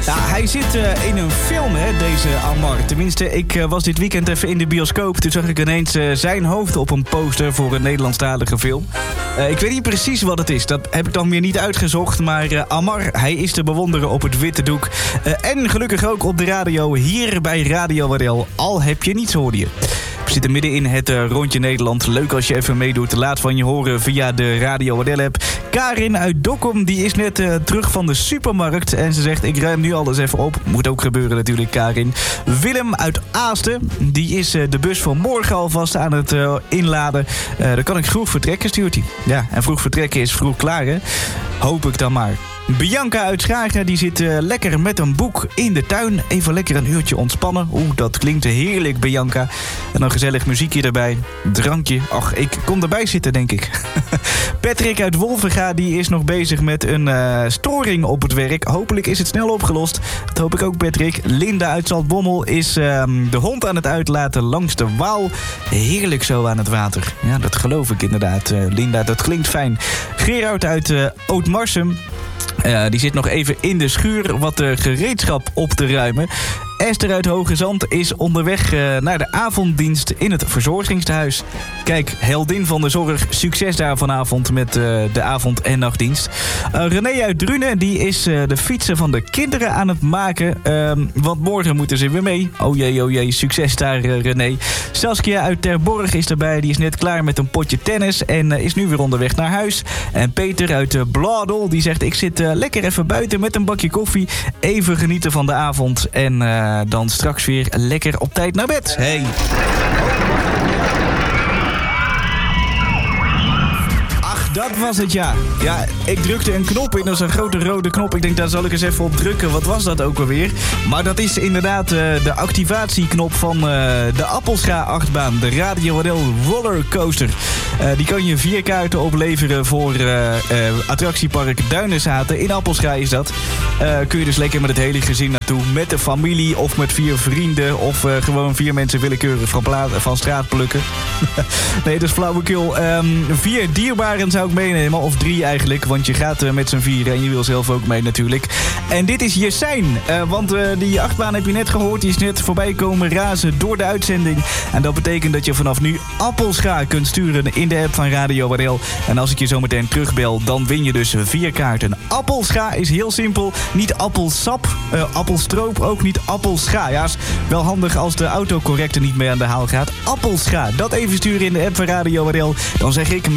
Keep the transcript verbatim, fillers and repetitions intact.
Ja, hij zit uh, in een film, hè, deze Almar. Tenminste, ik uh, was dit weekend even in de bioscoop. Toen zag ik ineens uh, zijn hoofd op een poster voor een Nederlandstalige film. Uh, ik weet niet precies wat het is. Dat heb ik dan weer niet uitgezocht. Maar uh, Almar, hij is te bewonderen op het witte doek. Uh, en gelukkig ook op de radio, hier bij Radio Waddel. Al heb je niets, hoorde je. We zitten midden in het uh, Rondje Nederland. Leuk als je even meedoet. Laat van je horen via de Radio Waddel app. Karin uit Dokkum, die is net uh, terug van de supermarkt. En ze zegt, ik ruim nu alles even op. Moet ook gebeuren natuurlijk, Karin. Willem uit Aasten, die is uh, de bus van morgen alvast aan het uh, inladen. Uh, dan kan ik vroeg vertrekken, stuurt hij. Ja, en vroeg vertrekken is vroeg klaar, hè? Hoop ik dan maar. Bianca uit Schagen, die zit uh, lekker met een boek in de tuin. Even lekker een uurtje ontspannen. Oeh, dat klinkt heerlijk, Bianca. En dan gezellig muziekje erbij. Drankje. Ach, ik kom erbij zitten, denk ik. Patrick uit Wolvenga, die is nog bezig met een uh, storing op het werk. Hopelijk is het snel opgelost. Dat hoop ik ook, Patrick. Linda uit Zaltbommel is uh, de hond aan het uitlaten langs de Waal. Heerlijk zo aan het water. Ja, dat geloof ik inderdaad, uh, Linda. Dat klinkt fijn. Gerard uit uh, Ootmarsum. Uh, die zit nog even in de schuur wat uh, gereedschap op te ruimen. Esther uit Hoge Zand is onderweg uh, naar de avonddienst in het verzorgingstehuis. Kijk, heldin van de zorg, succes daar vanavond met uh, de avond- en nachtdienst. Uh, René uit Drunen, die is uh, de fietsen van de kinderen aan het maken. Uh, want morgen moeten ze weer mee. Oh jee, oh jee, succes daar, uh, René. Saskia uit Terborg is erbij, die is net klaar met een potje tennis en uh, is nu weer onderweg naar huis. En Peter uit uh, Bladel, die zegt, ik zit uh, lekker even buiten met een bakje koffie. Even genieten van de avond en... Uh, dan straks weer lekker op tijd naar bed. Hey. Dat was het, ja. Ja, ik drukte een knop in, dat is een grote rode knop. Ik denk, daar zal ik eens even op drukken. Wat was dat ook alweer? Maar dat is inderdaad uh, de activatieknop van uh, de Appelscha-achtbaan. De Radio Waddel Rollercoaster. Uh, die kan je vier kaarten opleveren voor uh, uh, attractiepark Duinenzaten. In Appelscha is dat. Uh, kun je dus lekker met het hele gezin naartoe. Met de familie of met vier vrienden. Of uh, gewoon vier mensen willekeurig van, pla- van straat plukken. Nee, dat is flauwekul. Um, vier dierbaren zou ik meenemen, of drie eigenlijk, want je gaat uh, met z'n vieren en je wil zelf ook mee natuurlijk. En dit is Jessijn, uh, want uh, die achtbaan heb je net gehoord, die is net voorbij komen razen door de uitzending. En dat betekent dat je vanaf nu Appelscha kunt sturen in de app van Radio Waddel. En als ik je zo meteen terugbel, dan win je dus vier kaarten. Appelscha is heel simpel, niet appelsap, uh, appelstroop, ook niet appelscha. Ja, is wel handig als de autocorrector niet mee aan de haal gaat. Appelscha, dat even sturen in de app van Radio Waddel. Dan zeg ik